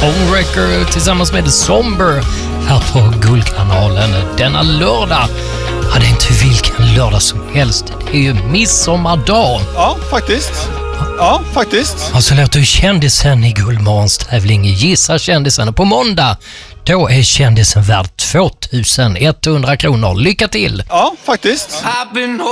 Homewrecker tillsammans med Somber här på Guldkanalen denna lördag. Ja, det är inte vilken lördag som helst. Det är ju midsommardag. Ja, faktiskt. Ja, faktiskt. Och så låter ju kändisen i Guldmorgons tävling Gissa kändisen. Och på måndag, då är kändisen värd 2100 kronor. Lycka till! Ja, faktiskt.